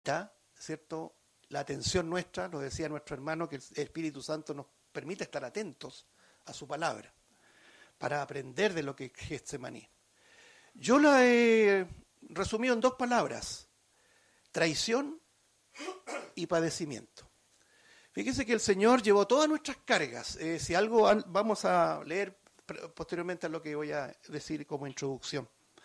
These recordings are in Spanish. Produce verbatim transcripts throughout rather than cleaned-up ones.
¿cierto?, la atención nuestra, nos decía nuestro hermano, que el Espíritu Santo nos permite estar atentos a su palabra, para aprender de lo que es Getsemaní. Yo la he resumido en dos palabras: traición y padecimiento. Fíjense que el Señor llevó todas nuestras cargas. Eh, si algo vamos a leer posteriormente a lo que voy a decir como introducción.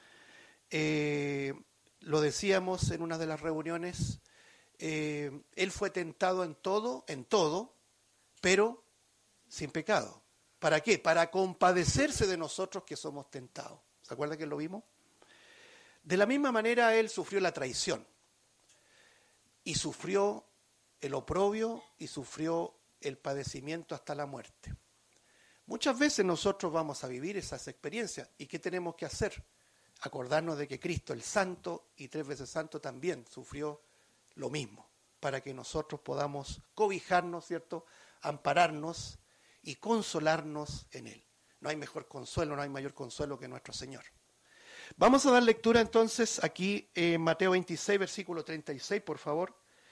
Eh, lo decíamos en una de las reuniones, eh, Él fue tentado en todo, en todo, pero sin pecado. ¿Para qué? Para compadecerse de nosotros que somos tentados. ¿Se acuerdan que lo vimos? De la misma manera Él sufrió la traición. Y sufrió el oprobio y sufrió el padecimiento hasta la muerte. Muchas veces nosotros vamos a vivir esas experiencias. ¿Y qué tenemos que hacer? Acordarnos de que Cristo, el Santo y tres veces Santo, también sufrió lo mismo, para que nosotros podamos cobijarnos, ¿cierto?, ampararnos y consolarnos en Él. No hay mejor consuelo, no hay mayor consuelo que nuestro Señor. Vamos a dar lectura entonces aquí en Mateo veintiséis, versículo treinta y seis, por favor.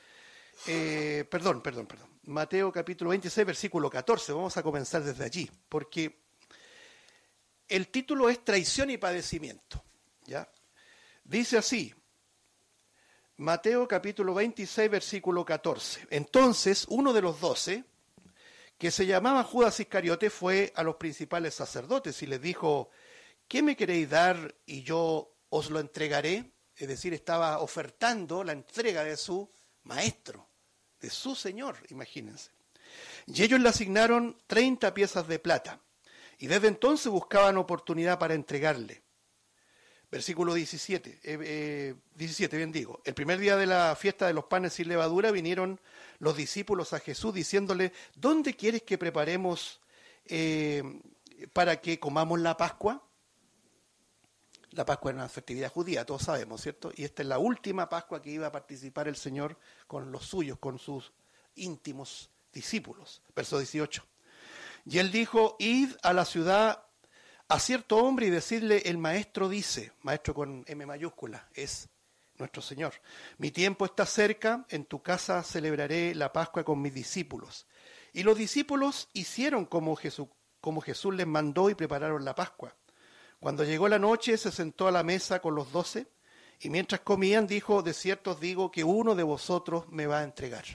Eh, perdón, perdón, perdón. Mateo capítulo veintiséis, versículo catorce. Vamos a comenzar desde allí, porque el título es Traición y Padecimiento. ¿Ya? Dice así, Mateo capítulo veintiséis, versículo catorce. Entonces, uno de los doce, que se llamaba Judas Iscariote, fue a los principales sacerdotes y les dijo: ¿qué me queréis dar y yo os lo entregaré? Es decir, estaba ofertando la entrega de su maestro, de su Señor, imagínense. Y ellos le asignaron treinta piezas de plata, y desde entonces buscaban oportunidad para entregarle. Versículo diecisiete, eh, eh, diecisiete, bien digo. El primer día de la fiesta de los panes sin levadura vinieron los discípulos a Jesús diciéndole: ¿dónde quieres que preparemos eh, para que comamos la Pascua? La Pascua era una festividad judía, todos sabemos, ¿cierto? Y esta es la última Pascua que iba a participar el Señor con los suyos, con sus íntimos discípulos. Verso dieciocho. Y él dijo: id a la ciudad a cierto hombre y decidle, el maestro dice, maestro con M mayúscula, es nuestro Señor, mi tiempo está cerca, en tu casa celebraré la Pascua con mis discípulos. Y los discípulos hicieron como Jesús, como Jesús les mandó y prepararon la Pascua. Cuando llegó la noche se sentó a la mesa con los doce y mientras comían dijo: de cierto os digo que uno de vosotros me va a entregar.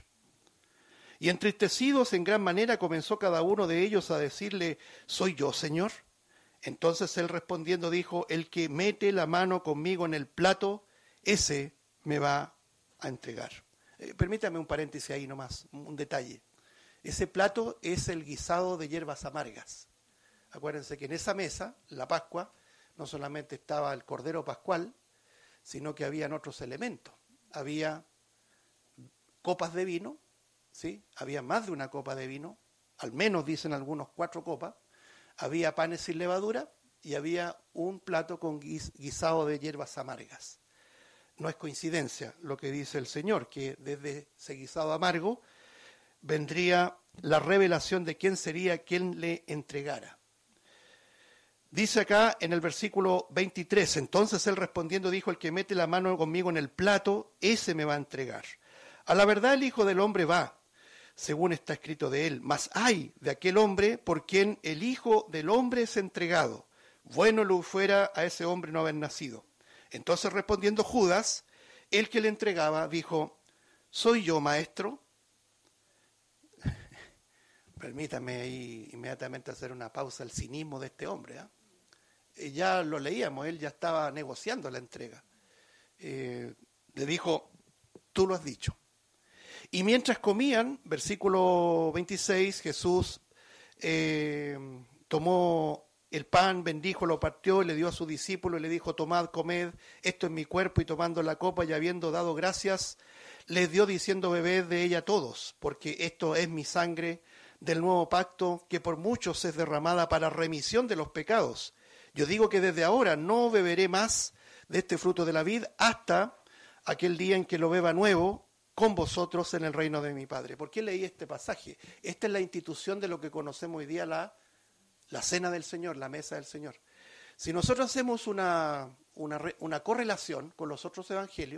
Y entristecidos en gran manera comenzó cada uno de ellos a decirle: ¿soy yo, Señor? Entonces él respondiendo dijo: el que mete la mano conmigo en el plato, ese me va a entregar. Eh, permítame un paréntesis ahí nomás, un detalle. Ese plato es el guisado de hierbas amargas. Acuérdense que en esa mesa, la Pascua, no solamente estaba el Cordero Pascual, sino que habían otros elementos. Había copas de vino, ¿sí? Había más de una copa de vino, al menos dicen algunos cuatro copas. Había panes sin levadura y había un plato con guis, guisado de hierbas amargas. No es coincidencia lo que dice el Señor, que desde ese guisado amargo vendría la revelación de quién sería quien le entregara. Dice acá en el versículo veintitrés, entonces él respondiendo dijo: el que mete la mano conmigo en el plato, ese me va a entregar. A la verdad el Hijo del Hombre va, según está escrito de él, mas ay de aquel hombre por quien el Hijo del Hombre es entregado. Bueno le fuera a ese hombre no haber nacido. Entonces respondiendo Judas, el que le entregaba, dijo: ¿soy yo, maestro? Permítame ahí inmediatamente hacer una pausa al cinismo de este hombre. ¿eh? Ya lo leíamos, él ya estaba negociando la entrega. Eh, le dijo: tú lo has dicho. Y mientras comían, versículo veintiséis, Jesús eh, tomó el pan, bendijo, lo partió, le dio a sus discípulos y le dijo: tomad, comed, esto es mi cuerpo. Y tomando la copa y habiendo dado gracias, les dio diciendo: bebed de ella todos, porque esto es mi sangre del nuevo pacto, que por muchos es derramada para remisión de los pecados. Yo digo que desde ahora no beberé más de este fruto de la vid hasta aquel día en que lo beba nuevo con vosotros en el reino de mi Padre. ¿Por qué leí este pasaje? Esta es la institución de lo que conocemos hoy día, la, la cena del Señor, la mesa del Señor. Si nosotros hacemos una, una, una correlación con los otros evangelios,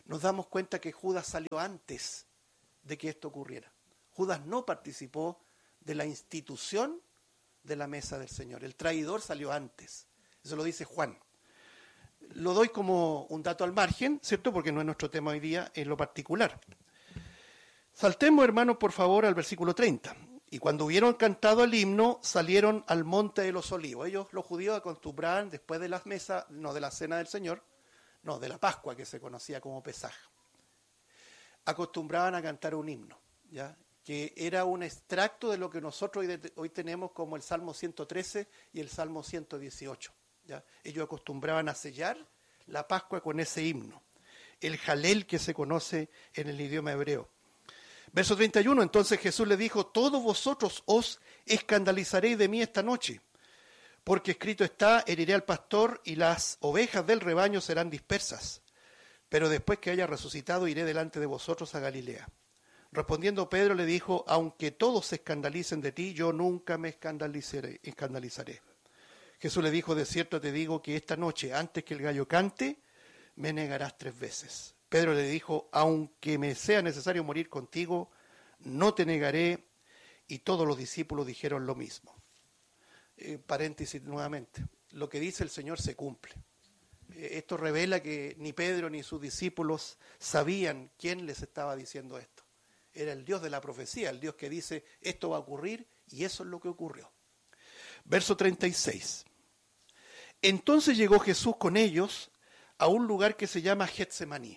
nos damos cuenta que Judas salió antes de que esto ocurriera. Judas no participó de la institución de la mesa del Señor. El traidor salió antes. Eso lo dice Juan. Lo doy como un dato al margen, ¿cierto? Porque no es nuestro tema hoy día en lo particular. Saltemos, hermanos, por favor, al versículo treinta. Y cuando hubieron cantado el himno, salieron al monte de los olivos. Ellos, los judíos, acostumbraban después de la mesa, no de la cena del Señor, no, de la Pascua, que se conocía como Pesaj, acostumbraban a cantar un himno, ¿ya? Que era un extracto de lo que nosotros hoy, de, hoy tenemos como el Salmo ciento trece y el Salmo ciento dieciocho. ¿Ya? Ellos acostumbraban a sellar la Pascua con ese himno, el jalel que se conoce en el idioma hebreo. Verso treinta y uno, entonces Jesús le dijo, todos vosotros os escandalizaréis de mí esta noche, porque escrito está, heriré al pastor y las ovejas del rebaño serán dispersas. Pero después que haya resucitado iré delante de vosotros a Galilea. Respondiendo Pedro le dijo, aunque todos se escandalicen de ti, yo nunca me escandalizaré. escandalizaré. Jesús le dijo, de cierto te digo que esta noche, antes que el gallo cante, me negarás tres veces. Pedro le dijo, aunque me sea necesario morir contigo, no te negaré. Y todos los discípulos dijeron lo mismo. Eh, paréntesis nuevamente, lo que dice el Señor se cumple. Eh, esto revela que ni Pedro ni sus discípulos sabían quién les estaba diciendo esto. Era el Dios de la profecía, el Dios que dice, esto va a ocurrir, y eso es lo que ocurrió. Verso treinta y seis. Entonces llegó Jesús con ellos a un lugar que se llama Getsemaní.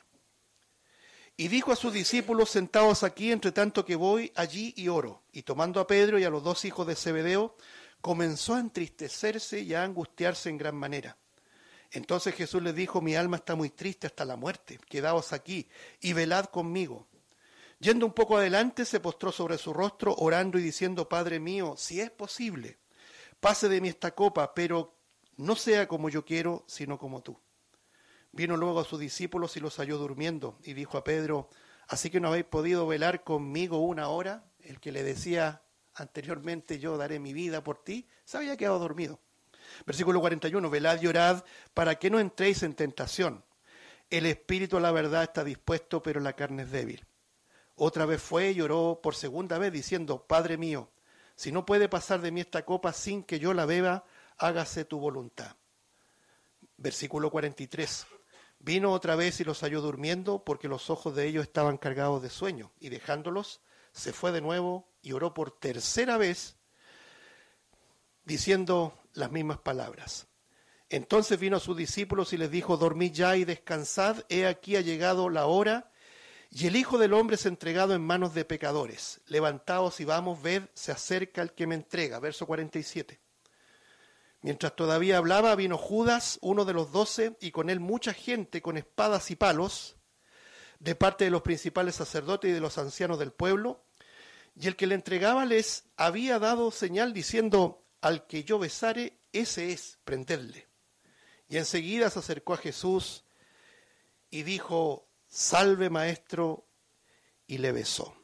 Y dijo a sus discípulos, sentaos aquí, entre tanto que voy allí y oro. Y tomando a Pedro y a los dos hijos de Zebedeo, comenzó a entristecerse y a angustiarse en gran manera. Entonces Jesús les dijo, mi alma está muy triste hasta la muerte, quedaos aquí y velad conmigo. Yendo un poco adelante, se postró sobre su rostro, orando y diciendo, Padre mío, si es posible, pase de mí esta copa, pero no sea como yo quiero, sino como tú. Vino luego a sus discípulos y los halló durmiendo, y dijo a Pedro, ¿así que no habéis podido velar conmigo una hora? El que le decía anteriormente, yo daré mi vida por ti, se había quedado dormido. Versículo cuarenta y uno, velad y orad para que no entréis en tentación. El espíritu a la verdad está dispuesto, pero la carne es débil. Otra vez fue y oró por segunda vez, diciendo, Padre mío, si no puede pasar de mí esta copa sin que yo la beba, hágase tu voluntad. Versículo cuarenta y tres. Vino otra vez y los halló durmiendo, porque los ojos de ellos estaban cargados de sueño, y dejándolos, se fue de nuevo y oró por tercera vez, diciendo las mismas palabras. Entonces vino a sus discípulos y les dijo, dormid ya y descansad, he aquí ha llegado la hora, y el Hijo del Hombre es entregado en manos de pecadores. Levantaos y vamos, ved, se acerca el que me entrega. Verso cuarenta y siete. Mientras todavía hablaba, vino Judas, uno de los doce, y con él mucha gente con espadas y palos, de parte de los principales sacerdotes y de los ancianos del pueblo, y el que le entregaba les había dado señal diciendo, al que yo besare, ese es, prendedle. Y enseguida se acercó a Jesús y dijo, salve maestro, y le besó.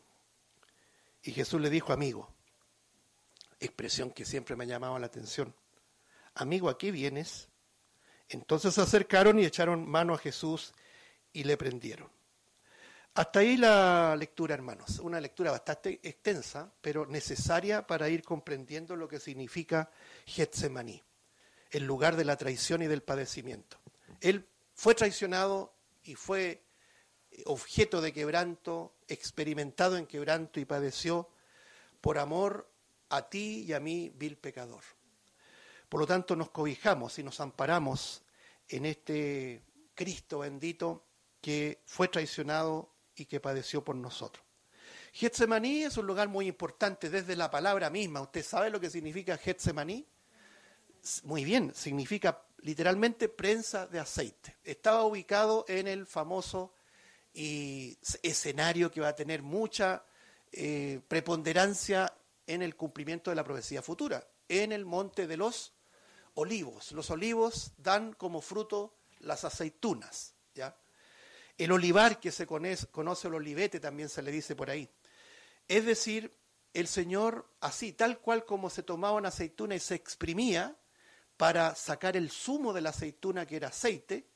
Y Jesús le dijo, amigo, expresión que siempre me ha llamado la atención, amigo, ¿a qué vienes? Entonces se acercaron y echaron mano a Jesús y le prendieron. Hasta ahí la lectura, hermanos. Una lectura bastante extensa, pero necesaria para ir comprendiendo lo que significa Getsemaní, el lugar de la traición y del padecimiento. Él fue traicionado y fue objeto de quebranto, experimentado en quebranto y padeció por amor a ti y a mí, vil pecador. Por lo tanto, nos cobijamos y nos amparamos en este Cristo bendito que fue traicionado y que padeció por nosotros. Getsemaní es un lugar muy importante desde la palabra misma. ¿Usted sabe lo que significa Getsemaní? Muy bien, significa literalmente prensa de aceite. Estaba ubicado en el famoso y escenario que va a tener mucha eh, preponderancia en el cumplimiento de la profecía futura, en el monte de los olivos. Los olivos dan como fruto las aceitunas, ¿ya? El olivar, que se conoce, conoce el olivete, también se le dice por ahí. Es decir, el Señor, así, tal cual como se tomaba una aceituna y se exprimía para sacar el zumo de la aceituna, que era aceite,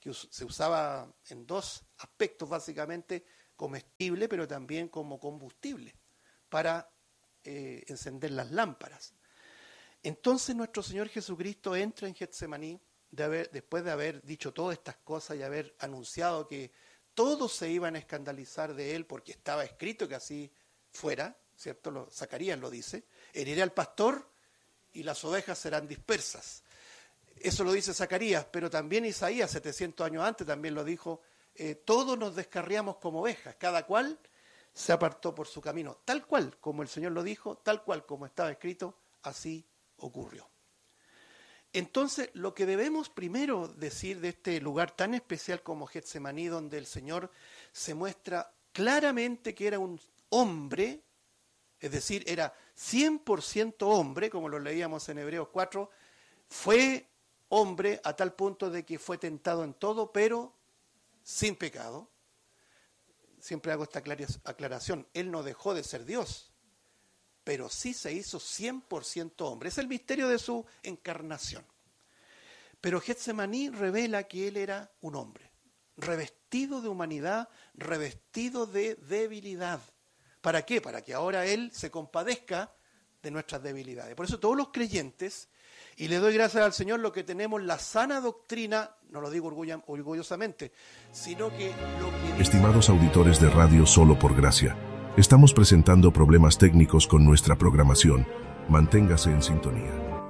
que us- se usaba en dos aspectos básicamente, comestible, pero también como combustible para eh, encender las lámparas. Entonces nuestro Señor Jesucristo entra en Getsemaní de haber, después de haber dicho todas estas cosas y haber anunciado que todos se iban a escandalizar de él porque estaba escrito que así fuera, ¿cierto? Lo, Zacarías lo dice, heriré al pastor y las ovejas serán dispersas. Eso lo dice Zacarías, pero también Isaías, setecientos años antes, también lo dijo, eh, todos nos descarriamos como ovejas, cada cual se apartó por su camino. Tal cual como el Señor lo dijo, tal cual como estaba escrito, así ocurrió. Entonces, lo que debemos primero decir de este lugar tan especial como Getsemaní, donde el Señor se muestra claramente que era un hombre, es decir, era cien por ciento hombre, como lo leíamos en Hebreos cuatro, fue hombre a tal punto de que fue tentado en todo, pero sin pecado. Siempre hago esta aclaración, él no dejó de ser Dios, pero sí se hizo cien por ciento hombre. Es el misterio de su encarnación. Pero Getsemaní revela que él era un hombre, revestido de humanidad, revestido de debilidad. ¿Para qué? Para que ahora él se compadezca de nuestras debilidades. Por eso todos los creyentes, y le doy gracias al Señor, lo que tenemos la sana doctrina, no lo digo orgullo, orgullosamente, sino que lo que... Estimados auditores de Radio Solo por Gracia, estamos presentando problemas técnicos con nuestra programación. Manténgase en sintonía.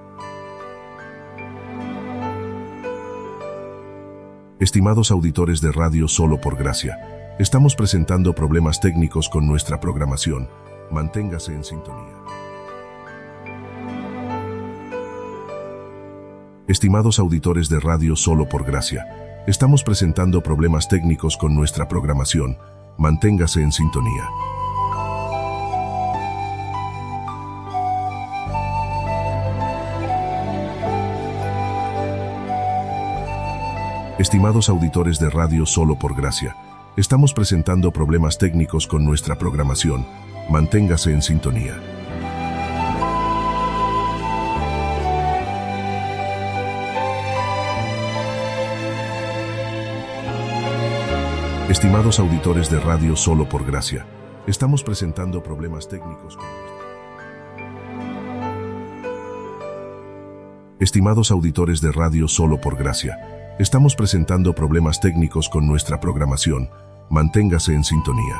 Estimados auditores de Radio Solo por Gracia, estamos presentando problemas técnicos con nuestra programación. Manténgase en sintonía. Estimados auditores de Radio Solo por Gracia, estamos presentando problemas técnicos con nuestra programación. Manténgase en sintonía. Estimados auditores de Radio Solo por Gracia, estamos presentando problemas técnicos con nuestra programación. Manténgase en sintonía. Estimados auditores de Radio Solo por Gracia, estamos presentando problemas técnicos con nuestra... Estimados auditores de Radio Solo por Gracia, estamos presentando problemas técnicos con nuestra programación. Manténgase en sintonía.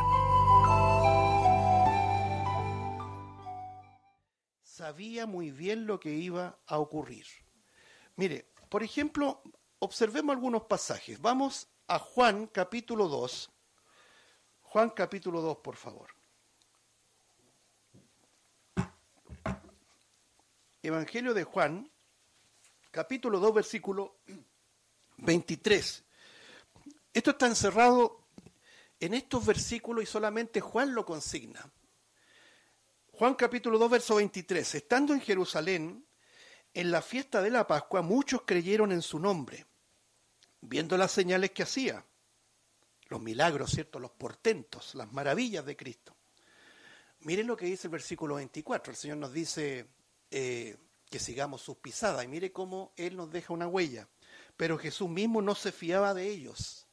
Sabía muy bien lo que iba a ocurrir. Mire, por ejemplo, observemos algunos pasajes. Vamos a Juan capítulo dos. Juan capítulo dos, por favor. Evangelio de Juan, capítulo dos, versículo veintitrés. Esto está encerrado en estos versículos y solamente Juan lo consigna. Juan capítulo dos, verso veintitrés. Estando en Jerusalén, en la fiesta de la Pascua, muchos creyeron en su nombre, viendo las señales que hacía, los milagros, ¿cierto? Los portentos, las maravillas de Cristo. Miren lo que dice el versículo veinticuatro. El Señor nos dice eh, que sigamos sus pisadas, y mire cómo Él nos deja una huella. Pero Jesús mismo no se fiaba de ellos,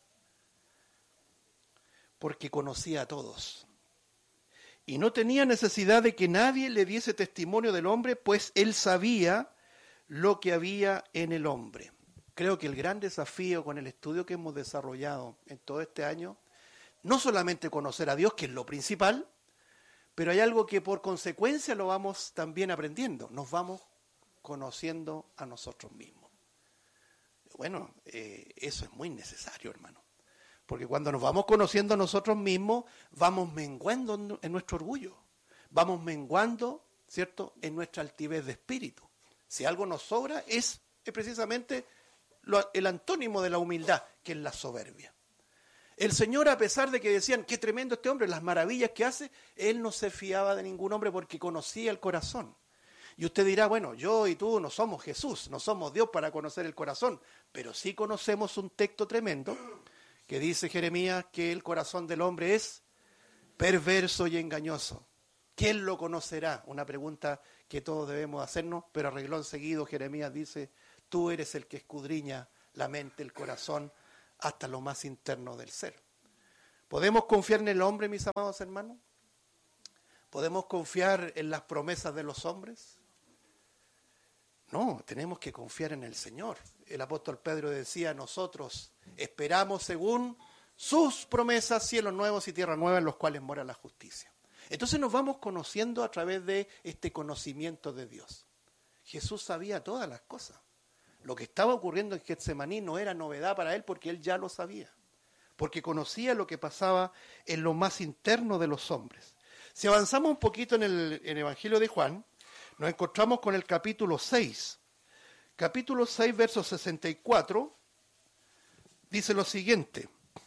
porque conocía a todos. Y no tenía necesidad de que nadie le diese testimonio del hombre, pues Él sabía lo que había en el hombre. Creo que el gran desafío con el estudio que hemos desarrollado en todo este año, no solamente conocer a Dios, que es lo principal, pero hay algo que por consecuencia lo vamos también aprendiendo, nos vamos conociendo a nosotros mismos. Bueno, eh, eso es muy necesario, hermano, porque cuando nos vamos conociendo a nosotros mismos, vamos menguando en nuestro orgullo, vamos menguando, ¿cierto?, en nuestra altivez de espíritu. Si algo nos sobra es, es precisamente el antónimo de la humildad, que es la soberbia. El Señor, a pesar de que decían, qué tremendo este hombre, las maravillas que hace, Él no se fiaba de ningún hombre porque conocía el corazón. Y usted dirá, bueno, yo y tú no somos Jesús, no somos Dios para conocer el corazón, pero sí conocemos un texto tremendo que dice Jeremías que el corazón del hombre es perverso y engañoso. ¿Quién lo conocerá? Una pregunta que todos debemos hacernos, pero a renglón seguido Jeremías dice, tú eres el que escudriña la mente, el corazón, hasta lo más interno del ser. ¿Podemos confiar en el hombre, mis amados hermanos? ¿Podemos confiar en las promesas de los hombres? No, tenemos que confiar en el Señor. El apóstol Pedro decía, nosotros esperamos según sus promesas, cielos nuevos y tierra nueva en los cuales mora la justicia. Entonces nos vamos conociendo a través de este conocimiento de Dios. Jesús sabía todas las cosas. Lo que estaba ocurriendo en Getsemaní no era novedad para él porque él ya lo sabía. Porque conocía lo que pasaba en lo más interno de los hombres. Si avanzamos un poquito en el, en el Evangelio de Juan, nos encontramos con el capítulo seis. Capítulo seis, verso sesenta y cuatro, dice lo siguiente.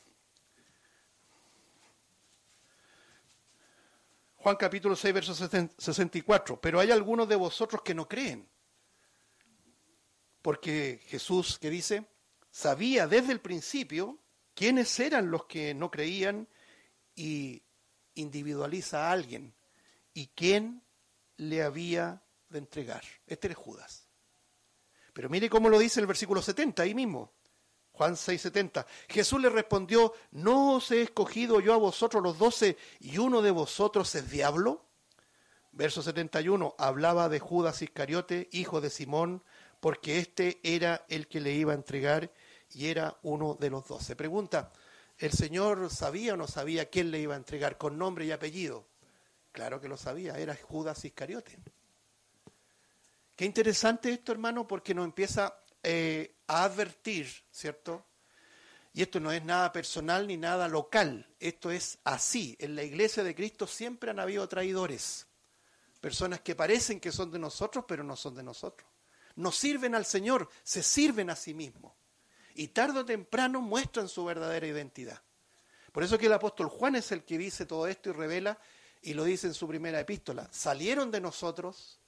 Juan capítulo seis, verso sesenta y cuatro. Pero hay algunos de vosotros que no creen. Porque Jesús, ¿qué dice? Sabía desde el principio quiénes eran los que no creían y individualiza a alguien y quién le había de entregar. Este es Judas. Pero mire cómo lo dice el versículo setenta, ahí mismo. Juan seis, setenta. Jesús le respondió, ¿no os he escogido yo a vosotros los doce y uno de vosotros es diablo? Verso setenta y uno, hablaba de Judas Iscariote, hijo de Simón, porque este era el que le iba a entregar y era uno de los doce. Pregunta, ¿el Señor sabía o no sabía quién le iba a entregar con nombre y apellido? Claro que lo sabía, era Judas Iscariote. Qué interesante esto, hermano, porque nos empieza eh, a advertir, ¿cierto? Y esto no es nada personal ni nada local, esto es así. En la iglesia de Cristo siempre han habido traidores, personas que parecen que son de nosotros, pero no son de nosotros. No sirven al Señor, se sirven a sí mismos. Y tarde o temprano muestran su verdadera identidad. Por eso que el apóstol Juan es el que dice todo esto y revela, y lo dice en su primera epístola. Salieron de nosotros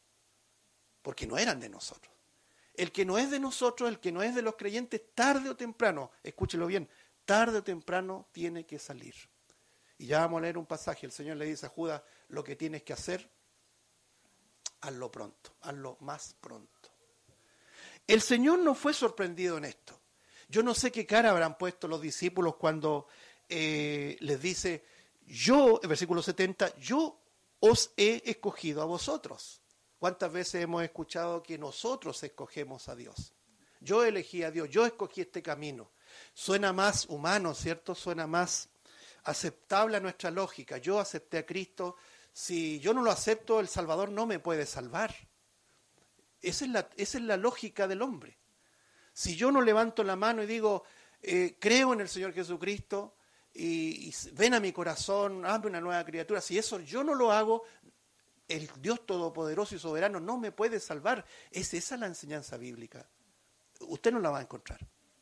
porque no eran de nosotros. El que no es de nosotros, el que no es de los creyentes, tarde o temprano, escúchelo bien, tarde o temprano tiene que salir. Y ya vamos a leer un pasaje. El Señor le dice a Judas, lo que tienes que hacer, hazlo pronto, hazlo más pronto. El Señor no fue sorprendido en esto. Yo no sé qué cara habrán puesto los discípulos cuando eh, les dice, yo, el versículo setenta, yo os he escogido a vosotros. ¿Cuántas veces hemos escuchado que nosotros escogemos a Dios? Yo elegí a Dios, yo escogí este camino. Suena más humano, ¿cierto? Suena más aceptable a nuestra lógica. Yo acepté a Cristo. Si yo no lo acepto, el Salvador no me puede salvar. Esa es la, esa es la lógica del hombre. Si yo no levanto la mano y digo, eh, creo en el Señor Jesucristo y, y ven a mi corazón, hazme una nueva criatura, si eso yo no lo hago, el Dios Todopoderoso y Soberano no me puede salvar. Es esa la enseñanza bíblica. Usted no la va a encontrar.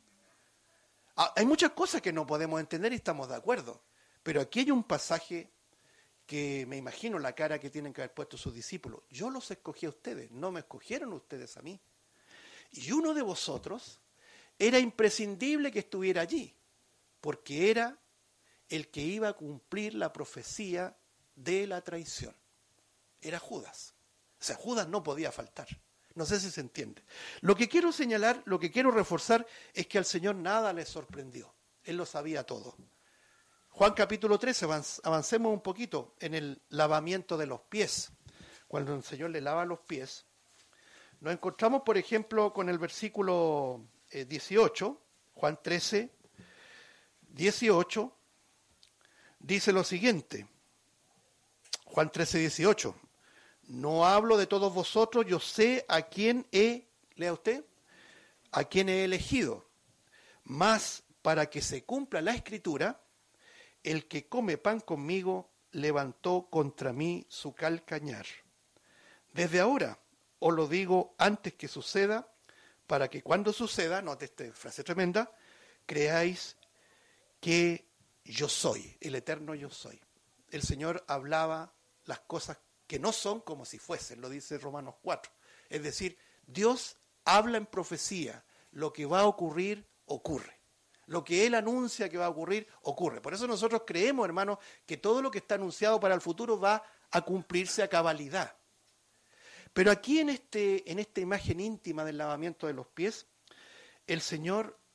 Ah, hay muchas cosas que no podemos entender y estamos de acuerdo, pero aquí hay un pasaje que me imagino la cara que tienen que haber puesto sus discípulos. Yo los escogí a ustedes, no me escogieron ustedes a mí. Y uno de vosotros era imprescindible que estuviera allí, porque era el que iba a cumplir la profecía de la traición. Era Judas. O sea, Judas no podía faltar. No sé si se entiende. Lo que quiero señalar, lo que quiero reforzar es que al Señor nada le sorprendió. Él lo sabía todo. Juan capítulo trece, avancemos un poquito en el lavamiento de los pies. Cuando el Señor le lava los pies, nos encontramos, por ejemplo, con el versículo eh, dieciocho, Juan trece, dieciocho, dice lo siguiente. Juan trece, dieciocho. No hablo de todos vosotros, yo sé a quién he, lea usted, a quién he elegido. Mas para que se cumpla la Escritura, el que come pan conmigo levantó contra mí su calcañar. Desde ahora os lo digo antes que suceda, para que cuando suceda, note esta frase tremenda, creáis que yo soy, el eterno yo soy. El Señor hablaba las cosas que no son como si fuesen, lo dice Romanos cuatro. Es decir, Dios habla en profecía, lo que va a ocurrir, ocurre. Lo que Él anuncia que va a ocurrir, ocurre. Por eso nosotros creemos, hermanos, que todo lo que está anunciado para el futuro va a cumplirse a cabalidad. Pero aquí en, este, en esta imagen íntima del lavamiento de los pies, el Señor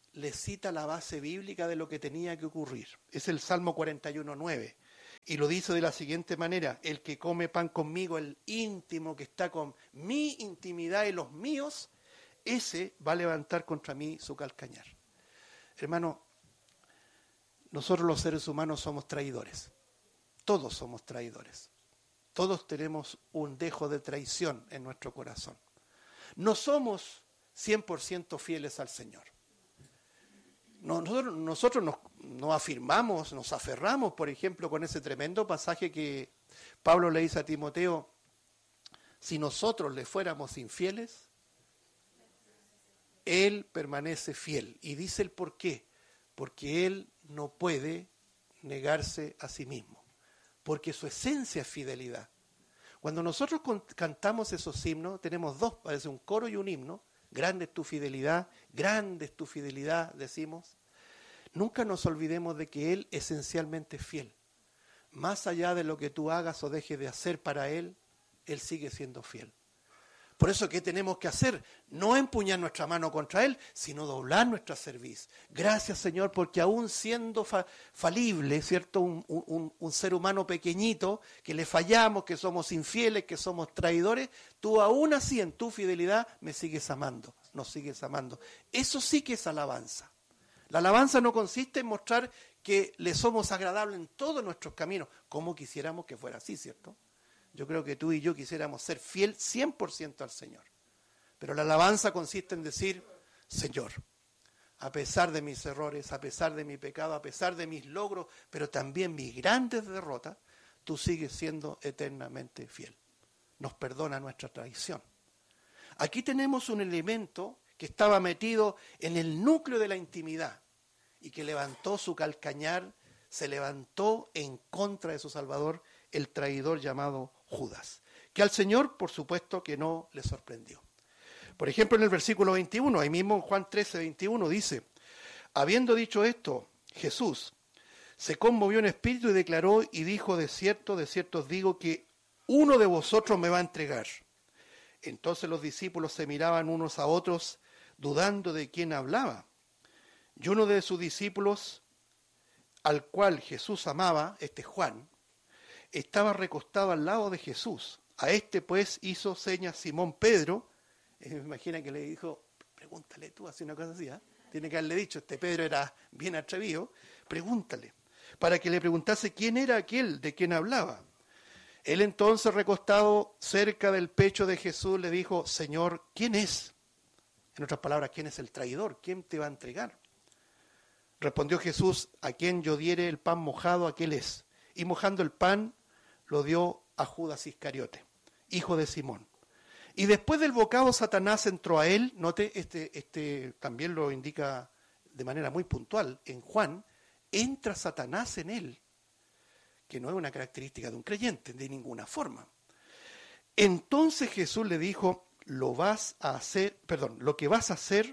le cita la base bíblica de lo que tenía que ocurrir. Es el Salmo cuarenta y uno, nueve. Y lo dice de la siguiente manera: el que come pan conmigo, el íntimo que está con mi intimidad y los míos, ese va a levantar contra mí su calcañar. Hermano, nosotros los seres humanos somos traidores. Todos somos traidores. Todos tenemos un dejo de traición en nuestro corazón. No somos cien por ciento fieles al Señor. Nosotros, nosotros nos, nos afirmamos, nos aferramos, por ejemplo, con ese tremendo pasaje que Pablo le dice a Timoteo: si nosotros le fuéramos infieles, Él permanece fiel. Y dice el por qué. Porque Él no puede negarse a sí mismo. Porque su esencia es fidelidad. Cuando nosotros cantamos esos himnos, tenemos dos, parece un coro y un himno. Grande es tu fidelidad, grande es tu fidelidad, decimos. Nunca nos olvidemos de que Él esencialmente es fiel. Más allá de lo que tú hagas o dejes de hacer para Él, Él sigue siendo fiel. Por eso, ¿qué tenemos que hacer? No empuñar nuestra mano contra Él, sino doblar nuestra cerviz. Gracias, Señor, porque aún siendo fa- falible, ¿cierto? Un, un, un ser humano pequeñito, que le fallamos, que somos infieles, que somos traidores, tú aún así en tu fidelidad me sigues amando, nos sigues amando. Eso sí que es alabanza. La alabanza no consiste en mostrar que le somos agradables en todos nuestros caminos, como quisiéramos que fuera así, ¿cierto? Yo creo que tú y yo quisiéramos ser fiel cien por ciento al Señor. Pero la alabanza consiste en decir: Señor, a pesar de mis errores, a pesar de mi pecado, a pesar de mis logros, pero también mis grandes derrotas, tú sigues siendo eternamente fiel. Nos perdona nuestra traición. Aquí tenemos un elemento que estaba metido en el núcleo de la intimidad y que levantó su calcañar, se levantó en contra de su Salvador, el traidor llamado Judas, que al Señor, por supuesto, que no le sorprendió. Por ejemplo, en el versículo veintiuno, ahí mismo en Juan trece, veintiuno, dice: habiendo dicho esto, Jesús se conmovió en espíritu y declaró y dijo: de cierto, de cierto os digo que uno de vosotros me va a entregar. Entonces los discípulos se miraban unos a otros, dudando de quién hablaba. Y uno de sus discípulos, al cual Jesús amaba, este Juan, estaba recostado al lado de Jesús. A este pues hizo señas Simón Pedro. Eh, me imagina que le dijo: pregúntale tú, así una cosa así, ¿eh? Tiene que haberle dicho, este Pedro era bien atrevido, pregúntale, para que le preguntase quién era aquel de quien hablaba. Él entonces, recostado cerca del pecho de Jesús, le dijo: Señor, ¿quién es? En otras palabras, ¿quién es el traidor? ¿Quién te va a entregar? Respondió Jesús: a quien yo diere el pan mojado, aquel es. Y mojando el pan, lo dio a Judas Iscariote, hijo de Simón. Y después del bocado, Satanás entró a él. Note, este, este también lo indica de manera muy puntual en Juan: entra Satanás en él, que no es una característica de un creyente, de ninguna forma. Entonces Jesús le dijo: lo vas a hacer, perdón, lo que vas a hacer,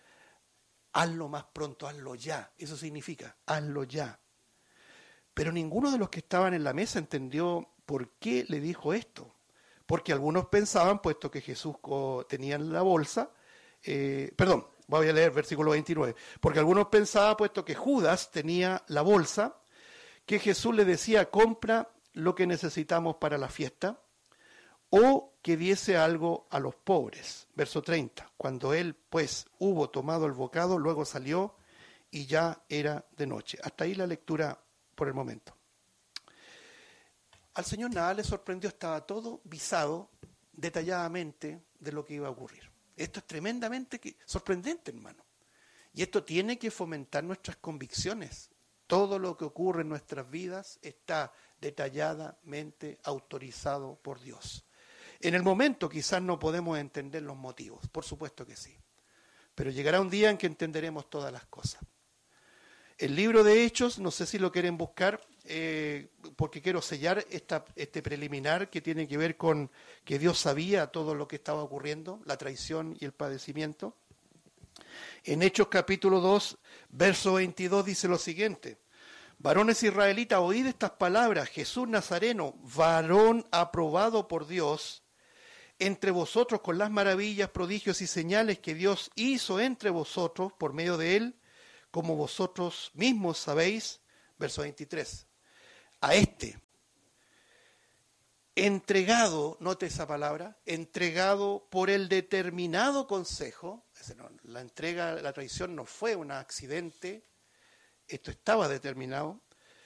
hazlo más pronto, hazlo ya. Eso significa, hazlo ya. Pero ninguno de los que estaban en la mesa entendió por qué le dijo esto. Porque algunos pensaban, puesto que Jesús tenía en la bolsa, eh, perdón, voy a leer versículo veintinueve, porque algunos pensaban, puesto que Judas tenía la bolsa, que Jesús le decía: compra lo que necesitamos para la fiesta, o que diese algo a los pobres. Verso treinta, cuando él pues hubo tomado el bocado, luego salió y ya era de noche. Hasta ahí la lectura por el momento. Al Señor nada le sorprendió, estaba todo visado detalladamente de lo que iba a ocurrir. Esto es tremendamente sorprendente, hermano. Y esto tiene que fomentar nuestras convicciones. Todo lo que ocurre en nuestras vidas está detalladamente autorizado por Dios. En el momento quizás no podemos entender los motivos, por supuesto que sí. Pero llegará un día en que entenderemos todas las cosas. El libro de Hechos, no sé si lo quieren buscar, eh, porque quiero sellar esta, este preliminar que tiene que ver con que Dios sabía todo lo que estaba ocurriendo, la traición y el padecimiento. En Hechos capítulo dos, verso veintidós dice lo siguiente: varones israelitas, oíd estas palabras, Jesús Nazareno, varón aprobado por Dios, entre vosotros con las maravillas, prodigios y señales que Dios hizo entre vosotros por medio de él, como vosotros mismos sabéis, verso veintitrés, a este, entregado, note esa palabra, entregado por el determinado consejo, la entrega, la traición no fue un accidente, esto estaba determinado,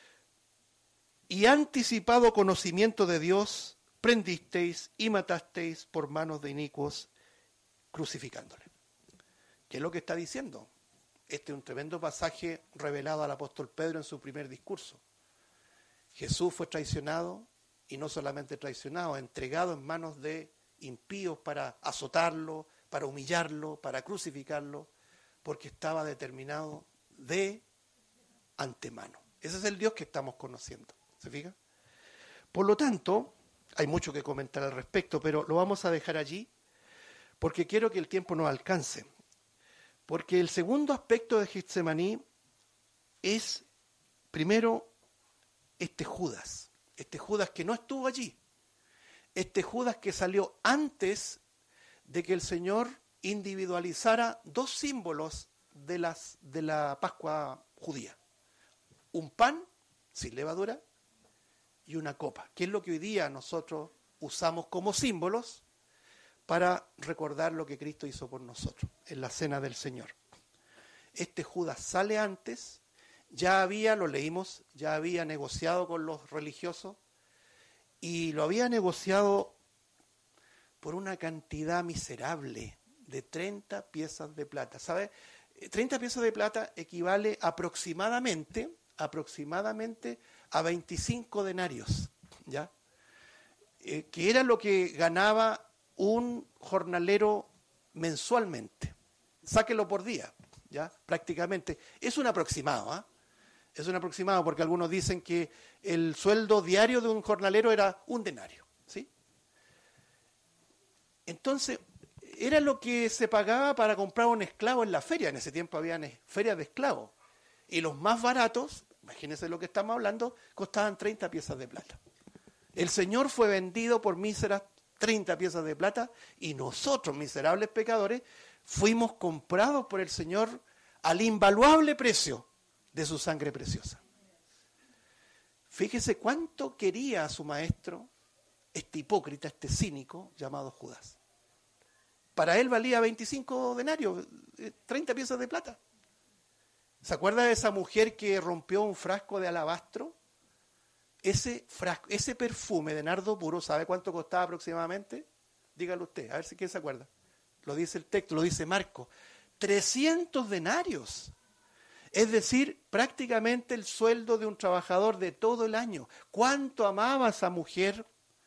y anticipado conocimiento de Dios, prendisteis y matasteis por manos de inicuos, crucificándole. ¿Qué es lo que está diciendo? Este es un tremendo pasaje revelado al apóstol Pedro en su primer discurso. Jesús fue traicionado, y no solamente traicionado, entregado en manos de impíos para azotarlo, para humillarlo, para crucificarlo, porque estaba determinado de antemano. Ese es el Dios que estamos conociendo. ¿Se fija? Por lo tanto, hay mucho que comentar al respecto, pero lo vamos a dejar allí porque quiero que el tiempo nos alcance. Porque el segundo aspecto de Getsemaní es, primero, este Judas. Este Judas que no estuvo allí. Este Judas que salió antes de que el Señor individualizara dos símbolos de, las, de la Pascua judía. Un pan sin levadura y una copa, que es lo que hoy día nosotros usamos como símbolos para recordar lo que Cristo hizo por nosotros en la cena del Señor. Este Judas sale antes, ya había, lo leímos, ya había negociado con los religiosos y lo había negociado por una cantidad miserable de treinta piezas de plata. ¿Sabe? treinta piezas de plata equivale aproximadamente, aproximadamente a veinticinco denarios, ¿ya? Eh, que era lo que ganaba un jornalero mensualmente. Sáquelo por día, ¿ya? Prácticamente. Es un aproximado, ¿ah? ¿eh? Es un aproximado porque algunos dicen que el sueldo diario de un jornalero era un denario, ¿sí? Entonces, era lo que se pagaba para comprar un esclavo en la feria. En ese tiempo había ferias de esclavos. Y los más baratos, imagínense lo que estamos hablando, costaban treinta piezas de plata. El Señor fue vendido por míseras treinta piezas de plata y nosotros, miserables pecadores, fuimos comprados por el Señor al invaluable precio de su sangre preciosa. Fíjese cuánto quería a su maestro este hipócrita, este cínico llamado Judas. Para él valía veinticinco denarios, treinta piezas de plata. ¿Se acuerda de esa mujer que rompió un frasco de alabastro? Ese frasco, ese perfume de nardo puro, ¿sabe cuánto costaba aproximadamente? Dígalo usted, a ver si quién se acuerda. Lo dice el texto, lo dice Marcos. trescientos denarios. Es decir, prácticamente el sueldo de un trabajador de todo el año. ¿Cuánto amaba esa mujer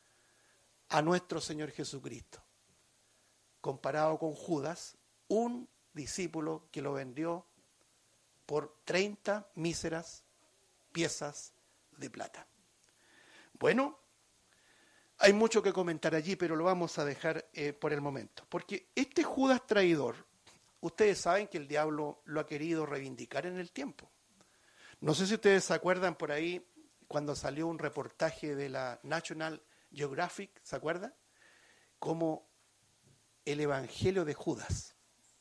a nuestro Señor Jesucristo? Comparado con Judas, un discípulo que lo vendió por treinta míseras piezas de plata. Bueno, hay mucho que comentar allí, pero lo vamos a dejar eh, por el momento. Porque este Judas traidor, ustedes saben que el diablo lo ha querido reivindicar en el tiempo. No sé si ustedes se acuerdan por ahí cuando salió un reportaje de la National Geographic, ¿se acuerdan? Como el Evangelio de Judas.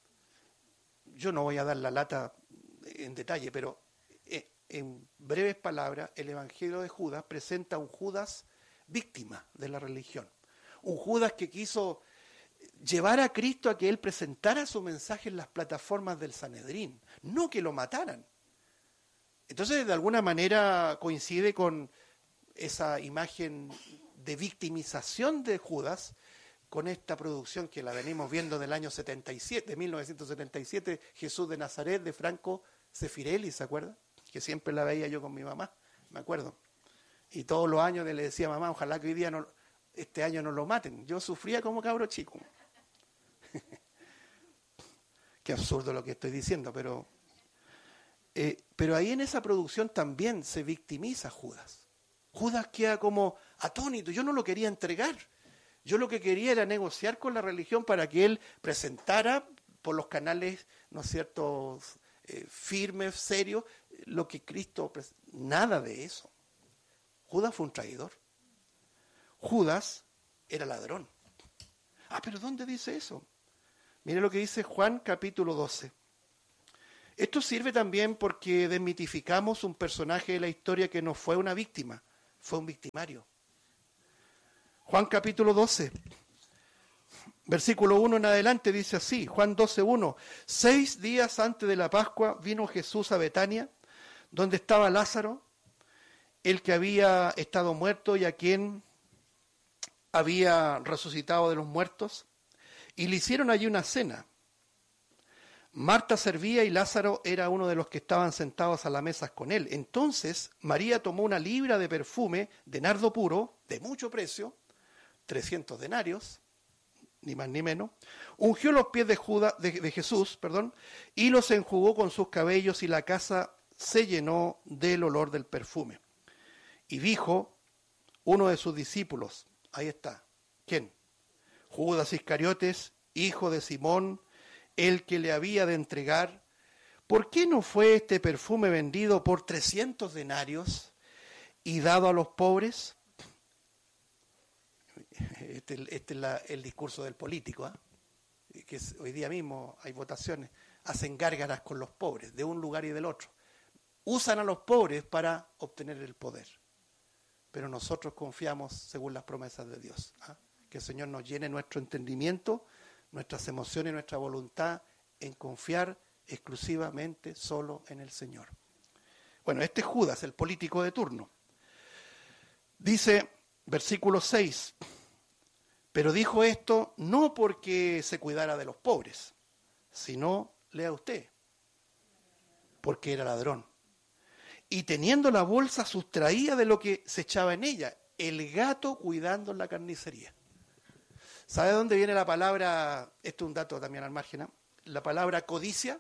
Yo no voy a dar la lata en detalle, pero en breves palabras, el Evangelio de Judas presenta a un Judas víctima de la religión. Un Judas que quiso llevar a Cristo a que él presentara su mensaje en las plataformas del Sanedrín, no que lo mataran. Entonces, de alguna manera coincide con esa imagen de victimización de Judas, con esta producción que la venimos viendo del año setenta y siete, mil novecientos setenta y siete, Jesús de Nazaret, de Franco Sefirelli, ¿se acuerda? Que siempre la veía yo con mi mamá, me acuerdo. Y todos los años le decía a mamá, ojalá que hoy día, no, este año no lo maten. Yo sufría como cabro chico. Qué absurdo lo que estoy diciendo, pero... Eh, pero ahí en esa producción también se victimiza Judas. Judas queda como atónito, yo no lo quería entregar. Yo lo que quería era negociar con la religión para que él presentara por los canales, ¿no es cierto?, eh, firmes, serios, lo que Cristo... Nada de eso. Judas fue un traidor. Judas era ladrón. Ah, pero ¿dónde dice eso? Mire lo que dice Juan capítulo doce. Esto sirve también porque desmitificamos un personaje de la historia que no fue una víctima, fue un victimario. Juan capítulo doce, versículo uno en adelante dice así, Juan doce, uno. Seis días antes de la Pascua vino Jesús a Betania, donde estaba Lázaro, el que había estado muerto y a quien había resucitado de los muertos, y le hicieron allí una cena. Marta servía y Lázaro era uno de los que estaban sentados a la mesa con él. Entonces María tomó una libra de perfume de nardo puro, de mucho precio, trescientos denarios, ni más ni menos, ungió los pies de, Judas, de, de Jesús, perdón, y los enjugó con sus cabellos y la casa se llenó del olor del perfume. Y dijo uno de sus discípulos, ahí está, ¿quién? Judas Iscariotes, hijo de Simón, el que le había de entregar, ¿por qué no fue este perfume vendido por trescientos denarios y dado a los pobres? Este, este es la, el discurso del político, ¿eh? Que es, hoy día mismo hay votaciones, hacen gárgaras con los pobres, de un lugar y del otro. Usan a los pobres para obtener el poder. Pero nosotros confiamos según las promesas de Dios. ¿eh? Que el Señor nos llene nuestro entendimiento, nuestras emociones y nuestra voluntad en confiar exclusivamente solo en el Señor. Bueno, este es Judas, el político de turno. Dice, versículo seis, pero dijo esto no porque se cuidara de los pobres, sino, lea usted, porque era ladrón. Y teniendo la bolsa sustraía de lo que se echaba en ella, el gato cuidando en la carnicería. ¿Sabe dónde viene la palabra? Esto es un dato también al margen, ¿eh? La palabra codicia.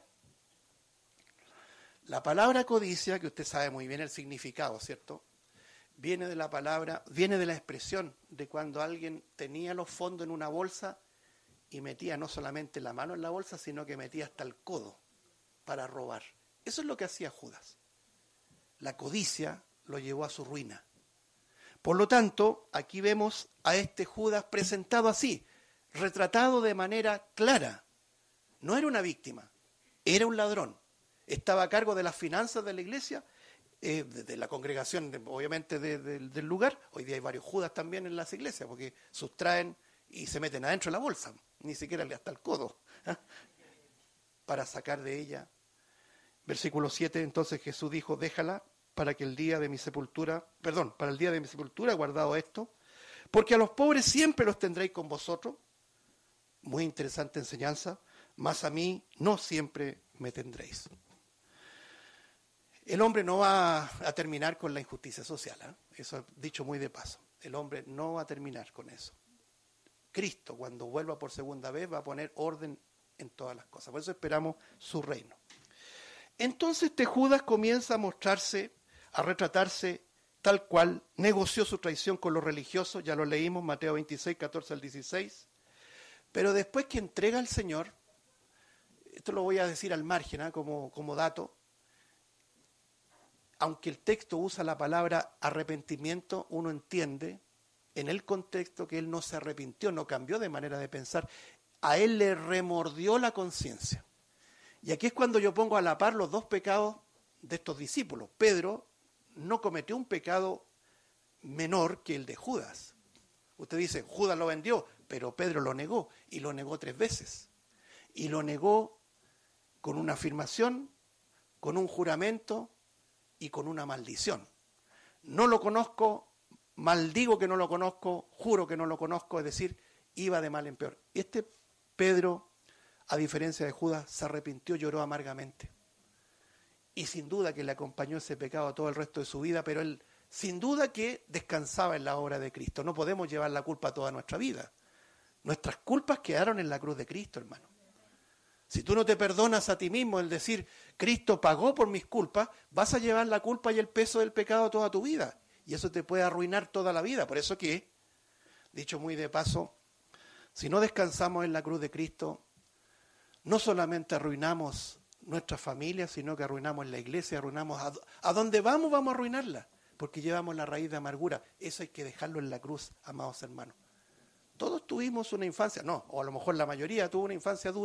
La palabra codicia, que usted sabe muy bien el significado, ¿cierto? Viene de la palabra, viene de la expresión de cuando alguien tenía los fondos en una bolsa y metía no solamente la mano en la bolsa, sino que metía hasta el codo para robar. Eso es lo que hacía Judas. La codicia lo llevó a su ruina. Por lo tanto, aquí vemos a este Judas presentado así, retratado de manera clara. No era una víctima, era un ladrón. Estaba a cargo de las finanzas de la iglesia, eh, de, de la congregación, de, obviamente de, de, del lugar. Hoy día hay varios Judas también en las iglesias, porque sustraen y se meten adentro de la bolsa, ni siquiera hasta el codo, ¿eh? Para sacar de ella. Versículo siete, entonces Jesús dijo, déjala, para que el día de mi sepultura, perdón, para el día de mi sepultura guardado esto, porque a los pobres siempre los tendréis con vosotros, muy interesante enseñanza, mas a mí no siempre me tendréis. El hombre no va a terminar con la injusticia social, ¿eh? Eso es dicho muy de paso, el hombre no va a terminar con eso. Cristo, cuando vuelva por segunda vez, va a poner orden en todas las cosas, por eso esperamos su reino. Entonces este Judas comienza a mostrarse, a retratarse tal cual, negoció su traición con los religiosos, ya lo leímos, Mateo veintiséis, catorce al dieciséis, pero después que entrega al Señor, esto lo voy a decir al margen, ¿eh? como, como dato, aunque el texto usa la palabra arrepentimiento, uno entiende en el contexto que él no se arrepintió, no cambió de manera de pensar, a él le remordió la conciencia. Y aquí es cuando yo pongo a la par los dos pecados de estos discípulos. Pedro no cometió un pecado menor que el de Judas. Usted dice, Judas lo vendió, pero Pedro lo negó, y lo negó tres veces. Y lo negó con una afirmación, con un juramento y con una maldición. No lo conozco, maldigo que no lo conozco, juro que no lo conozco, es decir, iba de mal en peor. Este Pedro, a diferencia de Judas, se arrepintió, lloró amargamente. Y sin duda que le acompañó ese pecado todo el resto de su vida, pero él sin duda que descansaba en la obra de Cristo. No podemos llevar la culpa toda nuestra vida. Nuestras culpas quedaron en la cruz de Cristo, hermano. Si tú no te perdonas a ti mismo el decir, Cristo pagó por mis culpas, vas a llevar la culpa y el peso del pecado toda tu vida. Y eso te puede arruinar toda la vida. Por eso que, dicho muy de paso, si no descansamos en la cruz de Cristo, no solamente arruinamos nuestra familia, sino que arruinamos la iglesia, arruinamos a, a donde vamos, vamos a arruinarla, porque llevamos la raíz de amargura. Eso hay que dejarlo en la cruz, amados hermanos. Todos tuvimos una infancia, no, o a lo mejor la mayoría tuvo una infancia dura,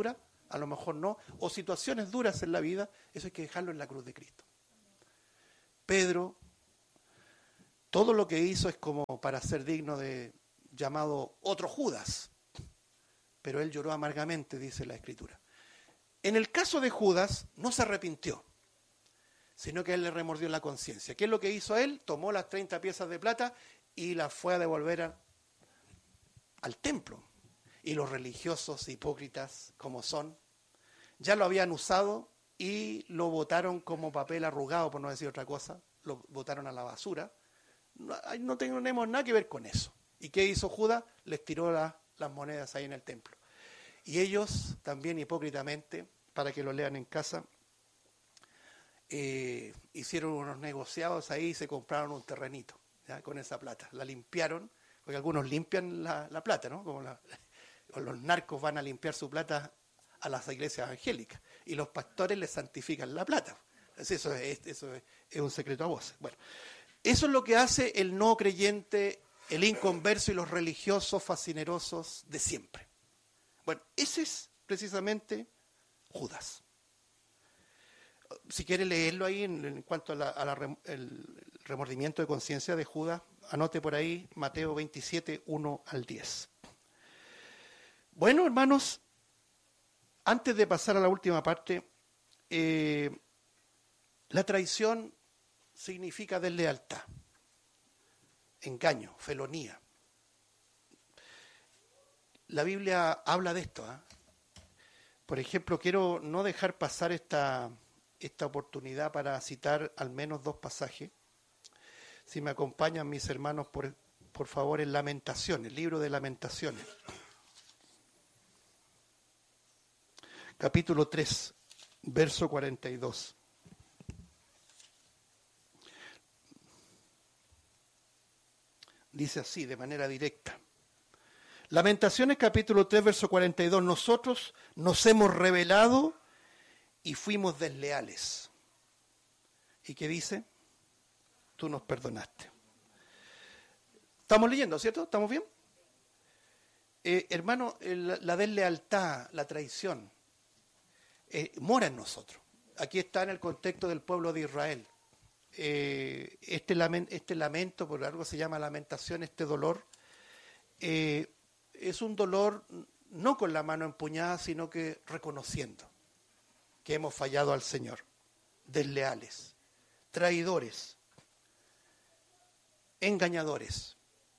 a lo mejor no, o situaciones duras en la vida, eso hay que dejarlo en la cruz de Cristo. Pedro, todo lo que hizo es como para ser digno de llamado otro Judas, pero él lloró amargamente, dice la Escritura. En el caso de Judas, no se arrepintió, sino que él le remordió la conciencia. ¿Qué es lo que hizo él? Tomó las treinta piezas de plata y las fue a devolver a, al templo. Y los religiosos hipócritas, como son, ya lo habían usado y lo botaron como papel arrugado, por no decir otra cosa, lo botaron a la basura. No, no tenemos nada que ver con eso. ¿Y qué hizo Judas? Les tiró la, las monedas ahí en el templo. Y ellos también hipócritamente, para que lo lean en casa, eh, hicieron unos negociados ahí y se compraron un terrenito, ¿ya? Con esa plata. La limpiaron, porque algunos limpian la, la plata, ¿no? Como la, los narcos van a limpiar su plata a las iglesias evangélicas y los pastores les santifican la plata. Eso es, eso es, es un secreto a voces. Bueno, eso es lo que hace el no creyente, el inconverso y los religiosos fascinerosos de siempre. Bueno, ese es precisamente Judas. Si quiere leerlo ahí en, en cuanto al a la, el remordimiento de conciencia de Judas, anote por ahí Mateo veintisiete, uno al diez. Bueno, hermanos, antes de pasar a la última parte, eh, la traición significa deslealtad, engaño, felonía. La Biblia habla de esto, ¿eh? Por ejemplo, quiero no dejar pasar esta, esta oportunidad para citar al menos dos pasajes. Si me acompañan mis hermanos, por, por favor, en Lamentaciones, el libro de Lamentaciones. Capítulo tres, verso cuarenta y dos. Dice así, de manera directa. Lamentaciones capítulo tres, verso cuarenta y dos. Nosotros nos hemos rebelado y fuimos desleales. ¿Y qué dice? Tú nos perdonaste. Estamos leyendo, ¿cierto? ¿Estamos bien? Eh, hermano, la, la deslealtad, la traición, eh, mora en nosotros. Aquí está en el contexto del pueblo de Israel. Eh, este, lamento, este lamento, por algo se llama lamentación, este dolor, eh, es un dolor no con la mano empuñada, sino que reconociendo que hemos fallado al Señor, desleales, traidores, engañadores.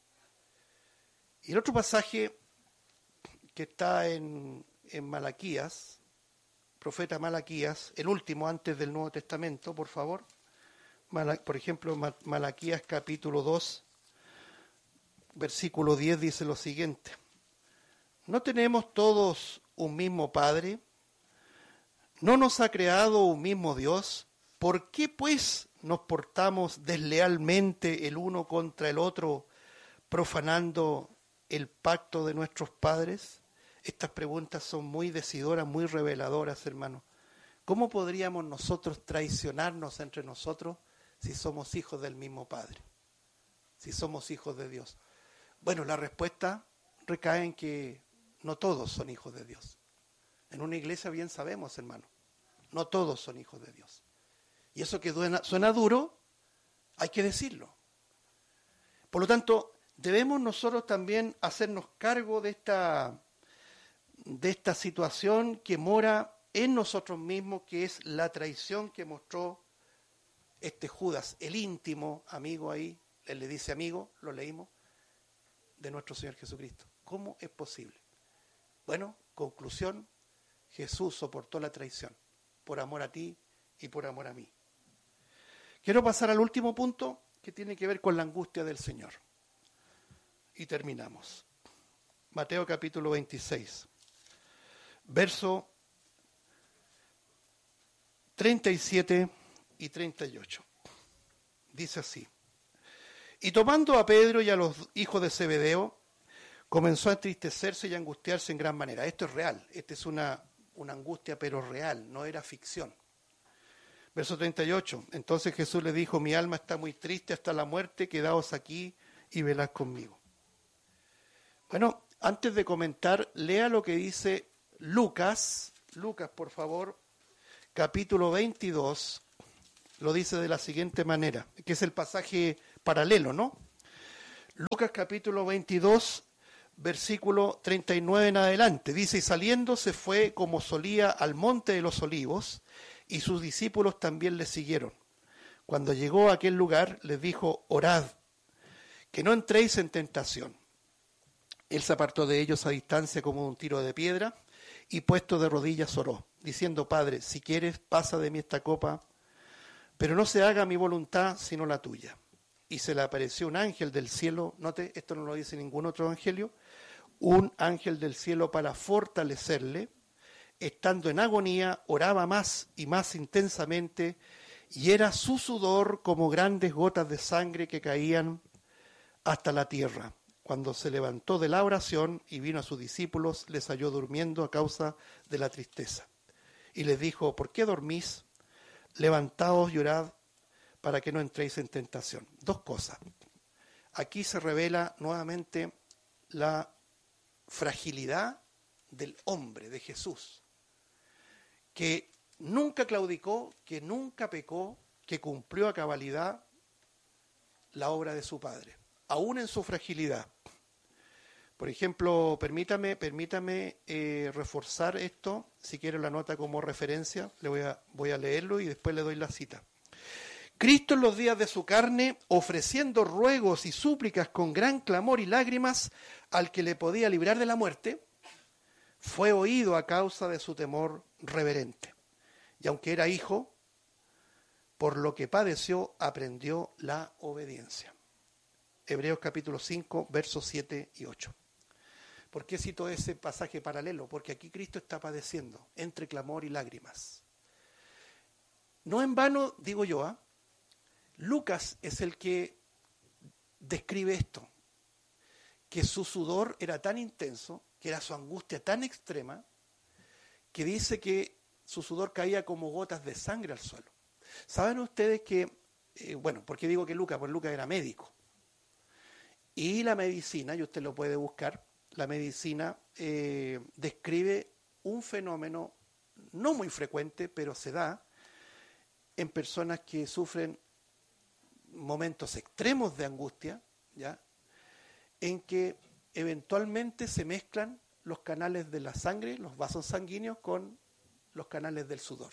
Y el otro pasaje que está en, en Malaquías, profeta Malaquías, el último antes del Nuevo Testamento, por favor. Por ejemplo, Malaquías capítulo dos, versículo diez dice lo siguiente. ¿No tenemos todos un mismo Padre? ¿No nos ha creado un mismo Dios? ¿Por qué pues nos portamos deslealmente el uno contra el otro, profanando el pacto de nuestros padres? Estas preguntas son muy decidoras, muy reveladoras, hermanos. ¿Cómo podríamos nosotros traicionarnos entre nosotros si somos hijos del mismo Padre? Si somos hijos de Dios. Bueno, la respuesta recae en que no todos son hijos de Dios. En una iglesia bien sabemos, hermano, no todos son hijos de Dios. Y eso que suena, suena duro, hay que decirlo. Por lo tanto, debemos nosotros también hacernos cargo de esta, de esta situación que mora en nosotros mismos, que es la traición que mostró este Judas, el íntimo amigo ahí, él le dice amigo, lo leímos, de nuestro Señor Jesucristo. ¿Cómo es posible? Bueno, conclusión, Jesús soportó la traición por amor a ti y por amor a mí. Quiero pasar al último punto que tiene que ver con la angustia del Señor. Y terminamos. Mateo capítulo veintiséis, verso treinta y siete y treinta y ocho. Dice así. Y tomando a Pedro y a los hijos de Zebedeo, comenzó a entristecerse y a angustiarse en gran manera. Esto es real, esta es una, una angustia pero real, no era ficción. Verso treinta y ocho. Entonces Jesús le dijo, mi alma está muy triste hasta la muerte, quedaos aquí y velad conmigo. Bueno, antes de comentar, lea lo que dice Lucas, Lucas, por favor, capítulo veintidós, lo dice de la siguiente manera, que es el pasaje paralelo, ¿no? Lucas capítulo veintidós, versículo treinta y nueve en adelante, dice, y saliendo se fue como solía al monte de los olivos, y sus discípulos también le siguieron. Cuando llegó a aquel lugar, les dijo, orad, que no entréis en tentación. Él se apartó de ellos a distancia como un tiro de piedra, y puesto de rodillas oró, diciendo, Padre, si quieres, pasa de mí esta copa, pero no se haga mi voluntad, sino la tuya. Y se le apareció un ángel del cielo, note, esto no lo dice ningún otro evangelio, un ángel del cielo para fortalecerle, estando en agonía, oraba más y más intensamente, y era su sudor como grandes gotas de sangre que caían hasta la tierra. Cuando se levantó de la oración y vino a sus discípulos, les halló durmiendo a causa de la tristeza. Y les dijo, ¿por qué dormís? Levantaos y orad para que no entréis en tentación. Dos cosas. Aquí se revela nuevamente la fragilidad del hombre, de Jesús, que nunca claudicó, que nunca pecó, que cumplió a cabalidad la obra de su Padre, aún en su fragilidad. Por ejemplo, permítame, permítame eh, reforzar esto, si quiere la nota como referencia, le voy a, voy a leerlo y después le doy la cita. Cristo en los días de su carne, ofreciendo ruegos y súplicas con gran clamor y lágrimas al que le podía librar de la muerte, fue oído a causa de su temor reverente. Y aunque era hijo, por lo que padeció, aprendió la obediencia. Hebreos capítulo cinco, versos siete y ocho. ¿Por qué cito ese pasaje paralelo? Porque aquí Cristo está padeciendo entre clamor y lágrimas. No en vano, digo yo, ¿eh? Lucas es el que describe esto, que su sudor era tan intenso, que era su angustia tan extrema, que dice que su sudor caía como gotas de sangre al suelo. ¿Saben ustedes que, eh, bueno, ¿por qué digo que Lucas? Pues Lucas era médico. Y la medicina, y usted lo puede buscar, la medicina eh, describe un fenómeno no muy frecuente, pero se da en personas que sufren momentos extremos de angustia, ¿ya? En que eventualmente se mezclan los canales de la sangre, los vasos sanguíneos, con los canales del sudor.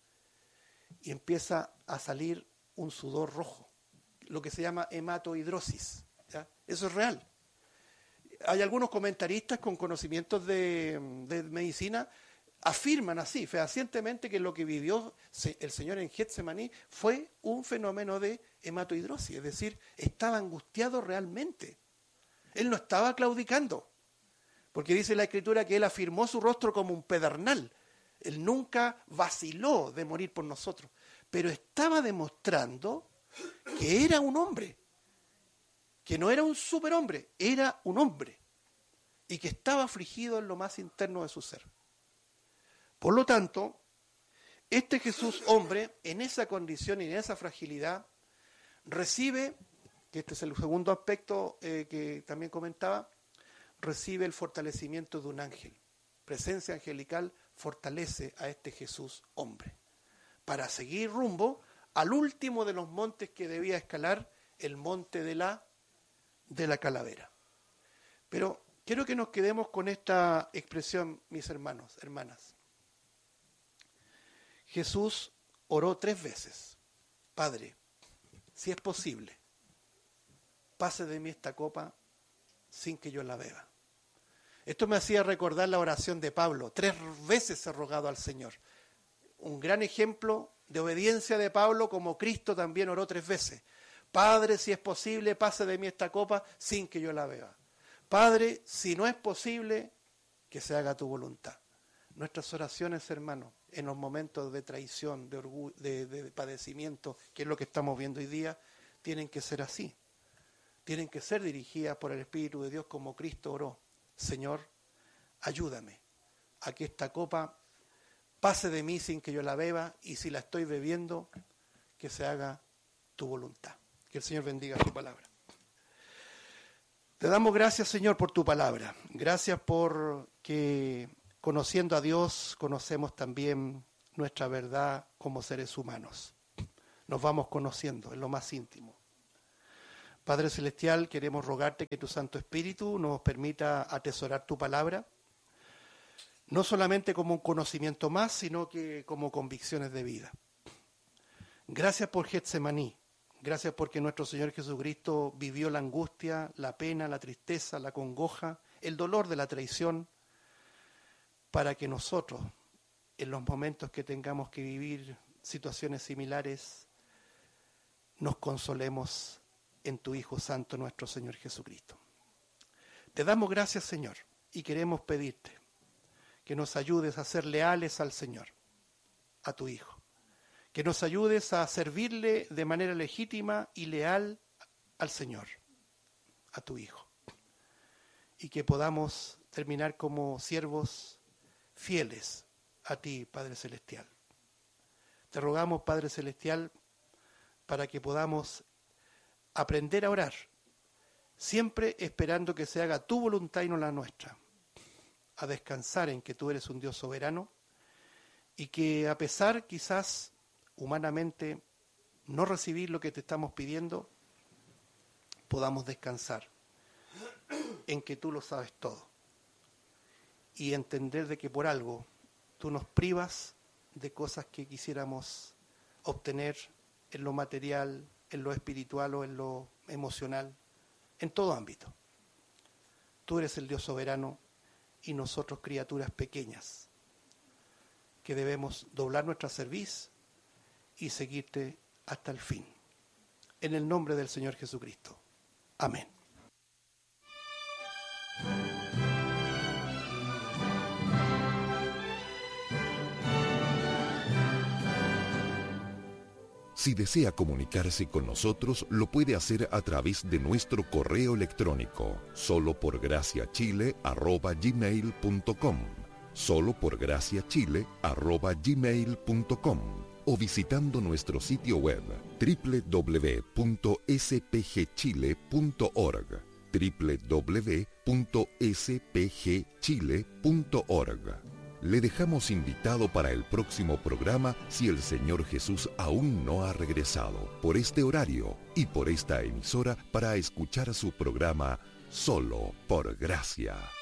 Y empieza a salir un sudor rojo, lo que se llama hematohidrosis, ¿ya? Eso es real. Hay algunos comentaristas con conocimientos de, de medicina afirman así, fehacientemente, que lo que vivió el Señor en Getsemaní fue un fenómeno de hematohidrosis, es decir, estaba angustiado realmente. Él no estaba claudicando, porque dice la Escritura que Él afirmó su rostro como un pedernal. Él nunca vaciló de morir por nosotros, pero estaba demostrando que era un hombre, que no era un superhombre, era un hombre, y que estaba afligido en lo más interno de su ser. Por lo tanto, este Jesús hombre, en esa condición y en esa fragilidad, recibe, que este es el segundo aspecto eh, que también comentaba, recibe el fortalecimiento de un ángel. Presencia angelical fortalece a este Jesús hombre, para seguir rumbo al último de los montes que debía escalar, el monte de la, de la calavera. Pero quiero que nos quedemos con esta expresión, mis hermanos, hermanas. Jesús oró tres veces. Padre, si es posible, pase de mí esta copa sin que yo la beba. Esto me hacía recordar la oración de Pablo. Tres veces he rogado al Señor. Un gran ejemplo de obediencia de Pablo, como Cristo también oró tres veces. Padre, si es posible, pase de mí esta copa sin que yo la beba. Padre, si no es posible, que se haga tu voluntad. Nuestras oraciones, hermanos, en los momentos de traición, de orgullo, de, de padecimiento, que es lo que estamos viendo hoy día, tienen que ser así. Tienen que ser dirigidas por el Espíritu de Dios como Cristo oró. Señor, ayúdame a que esta copa pase de mí sin que yo la beba, y si la estoy bebiendo, que se haga tu voluntad. Que el Señor bendiga su palabra. Te damos gracias, Señor, por tu palabra. Gracias por que conociendo a Dios, conocemos también nuestra verdad como seres humanos. Nos vamos conociendo en lo más íntimo. Padre Celestial, queremos rogarte que tu Santo Espíritu nos permita atesorar tu palabra, no solamente como un conocimiento más, sino que como convicciones de vida. Gracias por Getsemaní, gracias porque nuestro Señor Jesucristo vivió la angustia, la pena, la tristeza, la congoja, el dolor de la traición, para que nosotros, en los momentos que tengamos que vivir situaciones similares, nos consolemos en tu Hijo Santo, nuestro Señor Jesucristo. Te damos gracias, Señor, y queremos pedirte que nos ayudes a ser leales al Señor, a tu Hijo, que nos ayudes a servirle de manera legítima y leal al Señor, a tu Hijo, y que podamos terminar como siervos fieles a ti, Padre Celestial. Te rogamos, Padre Celestial, para que podamos aprender a orar, siempre esperando que se haga tu voluntad y no la nuestra, a descansar en que tú eres un Dios soberano y que a pesar quizás humanamente no recibir lo que te estamos pidiendo, podamos descansar en que tú lo sabes todo y entender de que por algo tú nos privas de cosas que quisiéramos obtener en lo material, en lo espiritual o en lo emocional, en todo ámbito. Tú eres el Dios soberano y nosotros criaturas pequeñas que debemos doblar nuestra cerviz y seguirte hasta el fin. En el nombre del Señor Jesucristo. Amén. Si desea comunicarse con nosotros, lo puede hacer a través de nuestro correo electrónico, soloporgraciachile arroba gmail punto com, soloporgraciachile arroba gmail punto com, o visitando nuestro sitio web doble u doble u doble u punto s p g chile punto org, doble u doble u doble u punto s p g chile punto org. Le dejamos invitado para el próximo programa si el Señor Jesús aún no ha regresado, por este horario y por esta emisora para escuchar su programa Solo por Gracia.